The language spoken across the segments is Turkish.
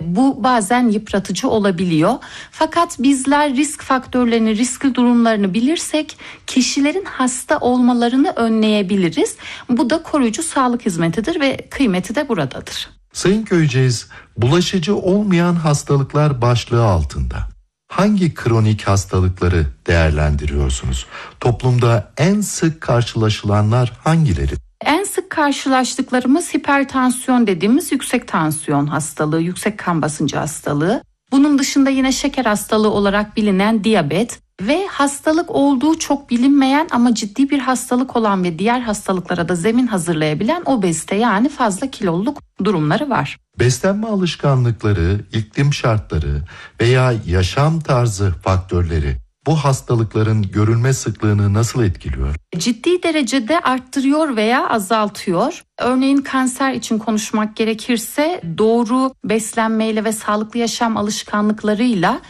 Bu bazen yıpratıcı olabiliyor. Fakat bizler risk faktörlerini, riskli durumlarını bilirsek kişilerin hasta olmalarını önleyebiliriz. Bu da koruyucu sağlık hizmetidir ve kıymeti de buradadır. Sayın Köyceğiz, bulaşıcı olmayan hastalıklar başlığı altında hangi kronik hastalıkları değerlendiriyorsunuz? Toplumda en sık karşılaşılanlar hangileri? En sık karşılaştıklarımız hipertansiyon dediğimiz yüksek tansiyon hastalığı, yüksek kan basıncı hastalığı. Bunun dışında yine şeker hastalığı olarak bilinen diyabet ve hastalık olduğu çok bilinmeyen ama ciddi bir hastalık olan ve diğer hastalıklara da zemin hazırlayabilen obezite, yani fazla kiloluluk durumları var. Beslenme alışkanlıkları, iklim şartları veya yaşam tarzı faktörleri bu hastalıkların görülme sıklığını nasıl etkiliyor? Ciddi derecede arttırıyor veya azaltıyor. Örneğin kanser için konuşmak gerekirse doğru beslenmeyle ve sağlıklı yaşam alışkanlıklarıyla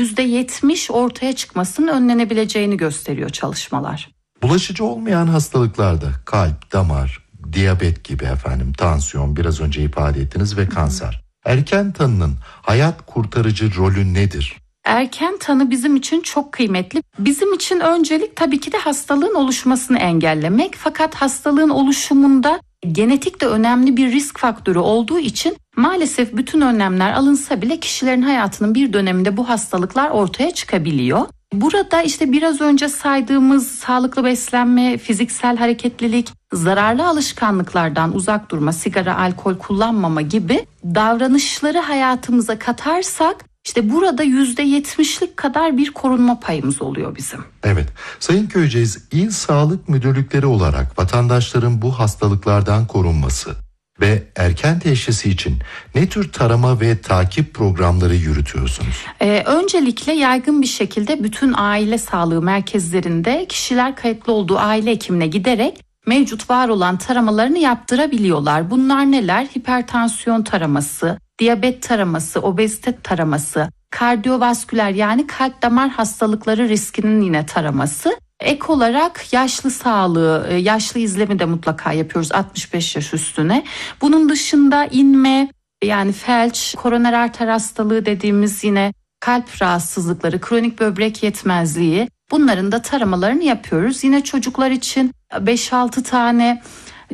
%70 ortaya çıkmasının önlenebileceğini gösteriyor çalışmalar. Bulaşıcı olmayan hastalıklarda kalp, damar, diyabet gibi tansiyon biraz önce ifade ettiniz ve kanser. Erken tanının hayat kurtarıcı rolü nedir? Erken tanı bizim için çok kıymetli. Bizim için öncelik tabii ki de hastalığın oluşmasını engellemek. Fakat hastalığın oluşumunda genetik de önemli bir risk faktörü olduğu için maalesef bütün önlemler alınsa bile kişilerin hayatının bir döneminde bu hastalıklar ortaya çıkabiliyor. Burada işte biraz önce saydığımız sağlıklı beslenme, fiziksel hareketlilik, zararlı alışkanlıklardan uzak durma, sigara, alkol kullanmama gibi davranışları hayatımıza katarsak İşte burada %70'lik kadar bir korunma payımız oluyor bizim. Evet, Sayın Köyceğiz, İl Sağlık Müdürlükleri olarak vatandaşların bu hastalıklardan korunması ve erken teşhisi için ne tür tarama ve takip programları yürütüyorsunuz? Öncelikle yaygın bir şekilde bütün aile sağlığı merkezlerinde kişiler kayıtlı olduğu aile hekimine giderek mevcut var olan taramalarını yaptırabiliyorlar. Bunlar neler? Hipertansiyon taraması, diyabet taraması, obezite taraması, kardiyovasküler yani kalp damar hastalıkları riskinin yine taraması. Ek olarak yaşlı sağlığı, yaşlı izlemi de mutlaka yapıyoruz 65 yaş üstüne. Bunun dışında inme, yani felç, koroner arter hastalığı dediğimiz yine kalp rahatsızlıkları, kronik böbrek yetmezliği, bunların da taramalarını yapıyoruz. Yine çocuklar için 5-6 tane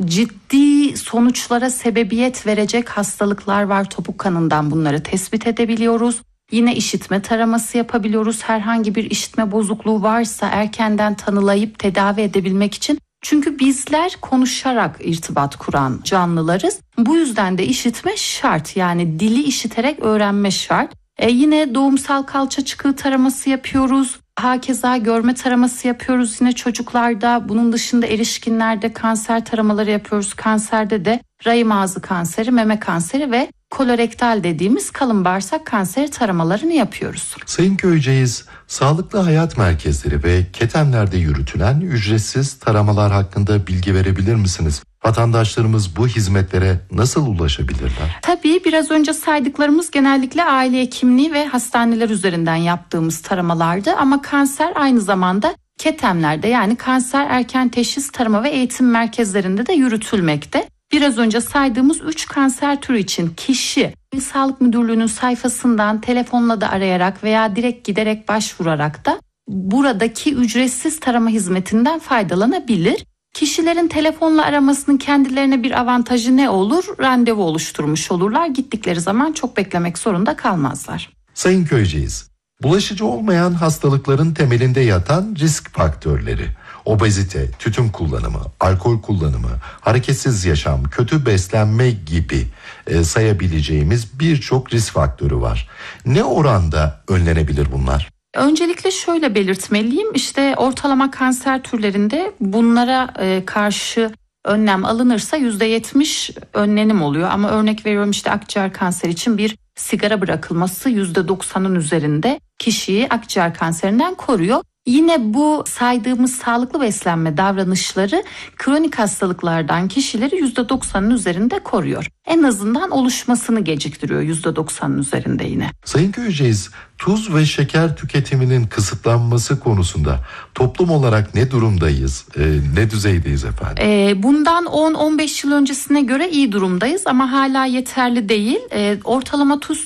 ciddi sonuçlara sebebiyet verecek hastalıklar var. Topuk kanından bunları tespit edebiliyoruz. Yine işitme taraması yapabiliyoruz. Herhangi bir işitme bozukluğu varsa erkenden tanılayıp tedavi edebilmek için. Çünkü bizler konuşarak irtibat kuran canlılarız. Bu yüzden de işitme şart, yani dili işiterek öğrenme şart. Yine doğumsal kalça çıkığı taraması yapıyoruz. Hakeza görme taraması yapıyoruz yine çocuklarda. Bunun dışında erişkinlerde kanser taramaları yapıyoruz. Kanserde de rahim ağzı kanseri, meme kanseri ve kolorektal dediğimiz kalın bağırsak kanseri taramalarını yapıyoruz. Sayın Köyceğiz, sağlıklı hayat merkezleri ve ketemlerde yürütülen ücretsiz taramalar hakkında bilgi verebilir misiniz? Vatandaşlarımız bu hizmetlere nasıl ulaşabilirler? Tabii biraz önce saydıklarımız genellikle aile hekimliği ve hastaneler üzerinden yaptığımız taramalardı. Ama kanser aynı zamanda ketemlerde, yani kanser erken teşhis tarama ve eğitim merkezlerinde de yürütülmekte. Biraz önce saydığımız 3 kanser türü için kişi İl Sağlık Müdürlüğü'nün sayfasından telefonla da arayarak veya direkt giderek başvurarak da buradaki ücretsiz tarama hizmetinden faydalanabilir. Kişilerin telefonla aramasının kendilerine bir avantajı ne olur? Randevu oluşturmuş olurlar. Gittikleri zaman çok beklemek zorunda kalmazlar. Sayın Köyceğiz, bulaşıcı olmayan hastalıkların temelinde yatan risk faktörleri, obezite, tütün kullanımı, alkol kullanımı, hareketsiz yaşam, kötü beslenme gibi sayabileceğimiz birçok risk faktörü var. Ne oranda önlenebilir bunlar? Öncelikle şöyle belirtmeliyim, işte ortalama kanser türlerinde bunlara karşı önlem alınırsa %70 önlenim oluyor. Ama örnek veriyorum, işte akciğer kanseri için bir sigara bırakılması %90'ın üzerinde kişiyi akciğer kanserinden koruyor. Yine bu saydığımız sağlıklı beslenme davranışları kronik hastalıklardan kişileri %90'ın üzerinde koruyor. En azından oluşmasını geciktiriyor %90'ın üzerinde yine. Sayın Köyceğiz, tuz ve şeker tüketiminin kısıtlanması konusunda toplum olarak ne durumdayız, ne düzeydeyiz efendim? Bundan 10-15 yıl öncesine göre iyi durumdayız ama hala yeterli değil. Ortalama tuz